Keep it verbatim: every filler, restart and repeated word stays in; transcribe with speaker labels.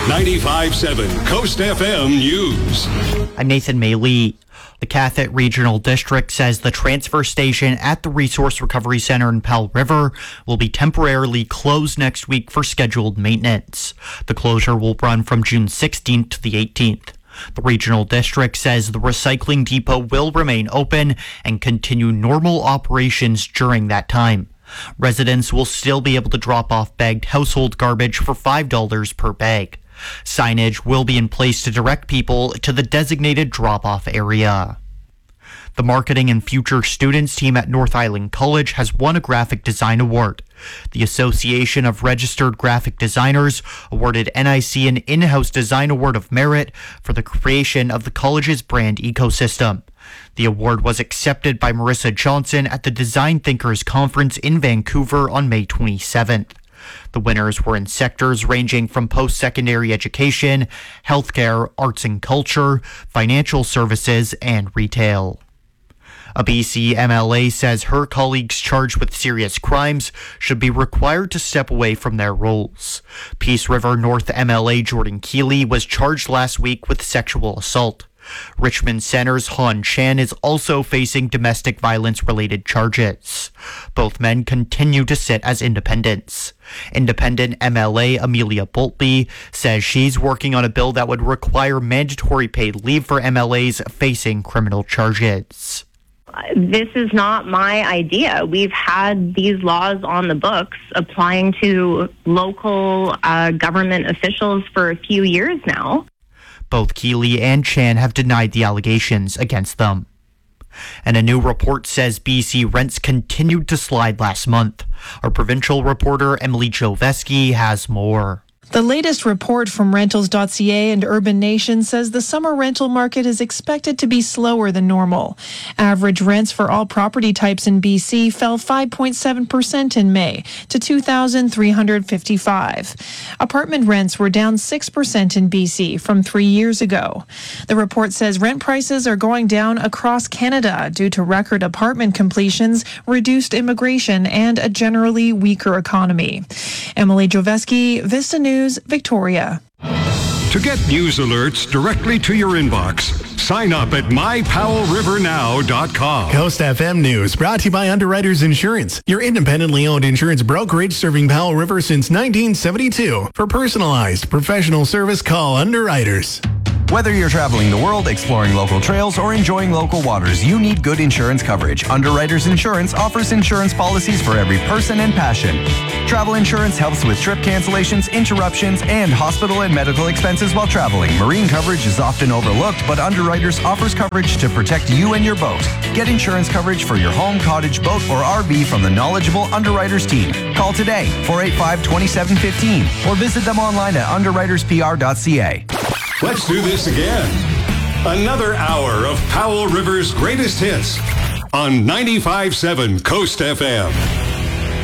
Speaker 1: ninety-five point seven Coast F M News.
Speaker 2: I'm Nathan Maylee. The Cathet Regional District says the transfer station at the Resource Recovery Center in Powell River will be temporarily closed next week for scheduled maintenance. The closure will run from June sixteenth to the eighteenth. The regional district says the recycling depot will remain open and continue normal operations during that time. Residents will still be able to drop off bagged household garbage for five dollars per bag. Signage will be in place to direct people to the designated drop-off area. The Marketing and Future Students team at North Island College has won a graphic design award. The Association of Registered Graphic Designers awarded N I C an in-house design award of merit for the creation of the college's brand ecosystem. The award was accepted by Marissa Johnson at the Design Thinkers Conference in Vancouver on May twenty-seventh. The winners were in sectors ranging from post-secondary education, healthcare, arts and culture, financial services, and retail. A B C M L A says her colleagues charged with serious crimes should be required to step away from their roles. Peace River North M L A Jordan Keeley was charged last week with sexual assault. Richmond Center's Han Chan is also facing domestic violence-related charges. Both men continue to sit as independents. Independent M L A Amelia Boltby says she's working on a bill that would require mandatory paid leave for M L As facing criminal charges.
Speaker 3: This is not my idea. We've had these laws on the books applying to local uh, government officials for a few years now.
Speaker 2: Both Keeley and Chan have denied the allegations against them. And a new report says B C rents continued to slide last month. Our provincial reporter Emily Joveski has more.
Speaker 4: The latest report from rentals dot c a and Urban Nation says the summer rental market is expected to be slower than normal. Average rents for all property types in B C fell five point seven percent in May to two thousand three hundred fifty-five. Apartment rents were down six percent in B C from three years ago. The report says rent prices are going down across Canada due to record apartment completions, reduced immigration, and a generally weaker economy. Emily Joveski, Vista News, Victoria.
Speaker 1: To get news alerts directly to your inbox, sign up at my powell river now dot com.
Speaker 5: Coast F M News brought to you by Underwriters Insurance, your independently owned insurance brokerage serving Powell River since nineteen seventy-two. For personalized, professional service, call Underwriters.
Speaker 6: Whether you're traveling the world, exploring local trails, or enjoying local waters, you need good insurance coverage. Underwriters Insurance offers insurance policies for every person and passion. Travel insurance helps with trip cancellations, interruptions, and hospital and medical expenses while traveling. Marine coverage is often overlooked, but Underwriters offers coverage to protect you and your boat. Get insurance coverage for your home, cottage, boat, or R V from the knowledgeable Underwriters team. Call today, four eight five, two seven one five, or visit them online at underwriters p r dot c a.
Speaker 1: Let's do this again. Another hour of Powell River's greatest hits on ninety-five point seven Coast F M.